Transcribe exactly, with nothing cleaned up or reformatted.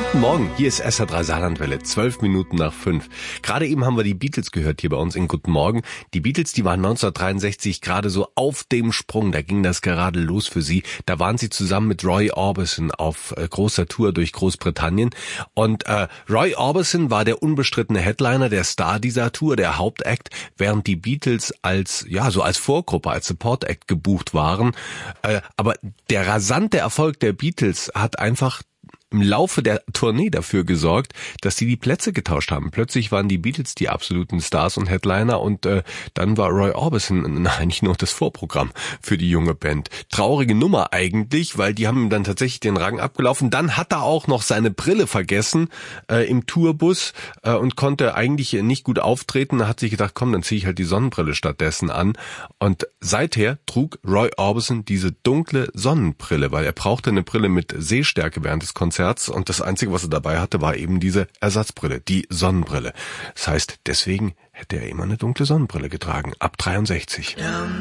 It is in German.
Guten Morgen, hier ist S R drei Saarlandwelle, zwölf Minuten nach fünf. Gerade eben haben wir die Beatles gehört hier bei uns in Guten Morgen. Die Beatles, die waren neunzehnhundertdreiundsechzig gerade so auf dem Sprung, da ging das gerade los für sie. Da waren sie zusammen mit Roy Orbison auf äh, großer Tour durch Großbritannien. Und äh, Roy Orbison war der unbestrittene Headliner, der Star dieser Tour, der Hauptakt, während die Beatles als, ja, so als Vorgruppe, als Support-Act gebucht waren. Äh, aber der rasante Erfolg der Beatles hat einfach im Laufe der Tournee dafür gesorgt, dass sie die Plätze getauscht haben. Plötzlich waren die Beatles die absoluten Stars und Headliner und äh, dann war Roy Orbison eigentlich nur das Vorprogramm für die junge Band. Traurige Nummer eigentlich, weil die haben ihm dann tatsächlich den Rang abgelaufen. Dann hat er auch noch seine Brille vergessen äh, im Tourbus äh, und konnte eigentlich nicht gut auftreten. Er hat sich gedacht, komm, dann ziehe ich halt die Sonnenbrille stattdessen an. Und seither trug Roy Orbison diese dunkle Sonnenbrille, weil er brauchte eine Brille mit Sehstärke während des Konzerts. Und das Einzige, was er dabei hatte, war eben diese Ersatzbrille, die Sonnenbrille. Das heißt, deswegen hätte er immer eine dunkle Sonnenbrille getragen, ab dreiundsechzig. Ja.